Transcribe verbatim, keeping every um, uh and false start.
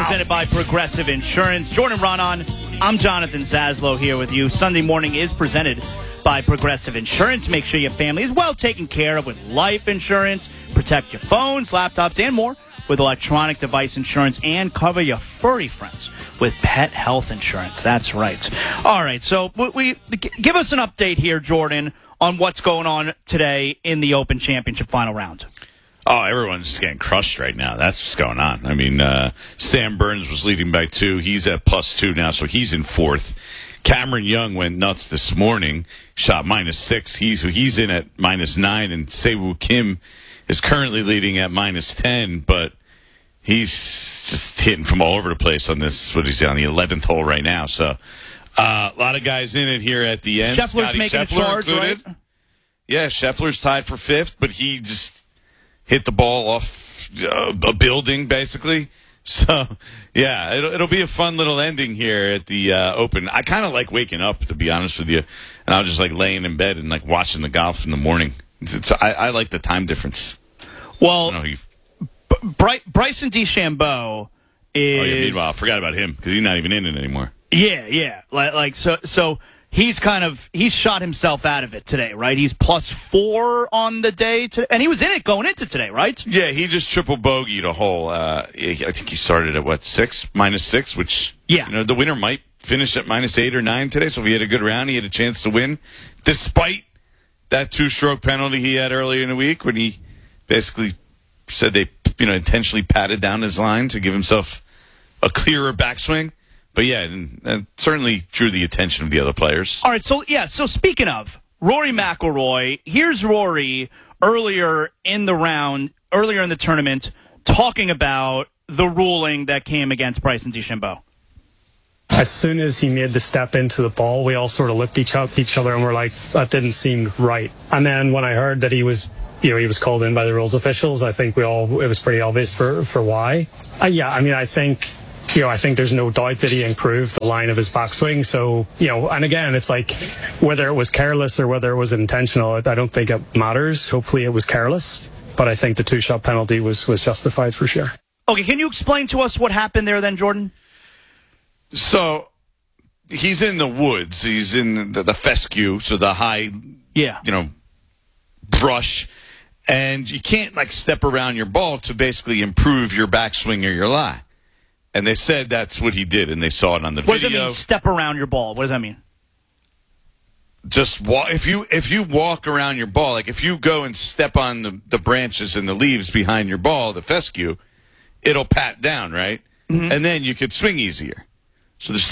presented by Progressive Insurance. Jordan Ronan, I'm Jonathan Zaslow here with you. Sunday morning is presented by Progressive Insurance. Make sure your family is well taken care of with life insurance. Protect your phones, laptops, and more with electronic device insurance, and cover your furry friends with pet health insurance. That's right. All right, so we, we give us an update here, Jordan, on what's going on today in the Open Championship final round. Oh, everyone's just getting crushed right now. That's what's going on. I mean, uh, Sam Burns was leading by two. He's at plus two now, so he's in fourth. Cameron Young went nuts this morning, shot minus six. He's he's in at minus nine, and Sewoo Kim is currently leading at minus ten, but he's just hitting from all over the place on this. What he's on the eleventh hole right now. So uh, a lot of guys in it here at the end. Scheffler's Scotty making Scheffler a charge, included. right? Yeah, Scheffler's tied for fifth, but he just hit the ball off uh, a building, basically. So, yeah, it'll, it'll be a fun little ending here at the uh, Open. I kind of like waking up, to be honest with you, and I'll just like laying in bed and like watching the golf in the morning. It's, it's, I, I like the time difference. Well, I don't know, you, Bry- Bryson DeChambeau is. oh yeah, meanwhile, I forgot about him because he's not even in it anymore. Yeah, yeah, like, like so, so. He's kind of, he's shot himself out of it today, right? He's plus four on the day, to, and he was in it going into today, right? Yeah, he just triple bogeyed a hole. Uh, I think he started at, what, six? Minus six, which, yeah. you know, the winner might finish at minus eight or nine today, so if he had a good round, he had a chance to win, despite that two-stroke penalty he had earlier in the week when he basically said they, you know, intentionally patted down his line to give himself a clearer backswing. But, yeah, and, and certainly drew the attention of the other players. All right, so, yeah, so speaking of, Rory McIlroy, here's Rory earlier in the round, earlier in the tournament, talking about the ruling that came against Bryson DeChambeau. As soon as he made the step into the ball, we all sort of looked each, up, each other and were like, that didn't seem right. And then when I heard that he was, you know, he was called in by the rules officials, I think we all, it was pretty obvious for, for why. Uh, yeah, I mean, I think... You know, I think there's no doubt that he improved the line of his backswing. So, you know, and again, it's like whether it was careless or whether it was intentional, I don't think it matters. Hopefully it was careless. But I think the two-shot penalty was, was justified for sure. Okay, can you explain to us what happened there then, Jordan? So, he's in the woods. He's in the, the fescue, so the high, yeah, you know, brush. And you can't, like, step around your ball to basically improve your backswing or your lie. And they said that's what he did, and they saw it on the what video. What does that mean, step around your ball? What does that mean? Just walk. If you if you walk around your ball, like if you go and step on the, the branches and the leaves behind your ball, the fescue, it'll pat down, right? Mm-hmm. And then you could swing easier. So there's